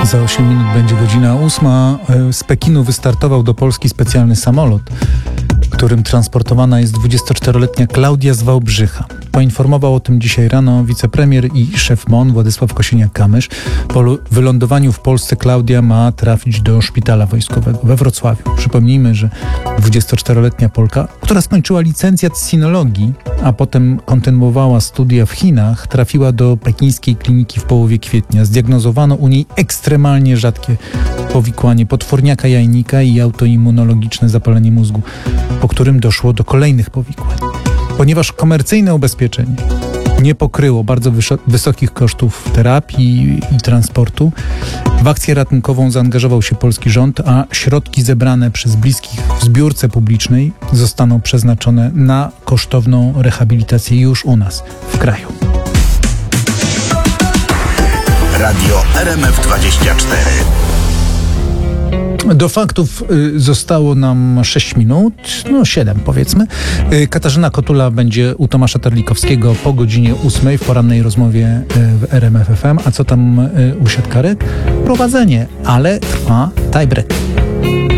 Za 8 minut będzie godzina 8. Z Pekinu wystartował do Polski specjalny samolot, którym transportowana jest 24-letnia Klaudia z Wałbrzycha. Poinformował o tym dzisiaj rano wicepremier i szef MON Władysław Kosiniak-Kamysz. Po wylądowaniu w Polsce Klaudia ma trafić do szpitala wojskowego we Wrocławiu. Przypomnijmy, że 24-letnia Polka, która skończyła licencjat z sinologii, a potem kontynuowała studia w Chinach, trafiła do pekińskiej kliniki w połowie kwietnia. Zdiagnozowano u niej ekstremalnie rzadkie powikłanie potworniaka jajnika i autoimmunologiczne zapalenie mózgu, po którym doszło do kolejnych powikłań. Ponieważ komercyjne ubezpieczenie nie pokryło bardzo wysokich kosztów terapii i transportu, w akcję ratunkową zaangażował się polski rząd, a środki zebrane przez bliskich w zbiórce publicznej zostaną przeznaczone na kosztowną rehabilitację już u nas, w kraju. Radio RMF24. Do faktów zostało nam 6 minut, 7 powiedzmy. Katarzyna Kotula będzie u Tomasza Terlikowskiego po godzinie 8 w porannej rozmowie w RMF FM. A co tam u siatkarek? Prowadzenie, ale trwa tiebreak.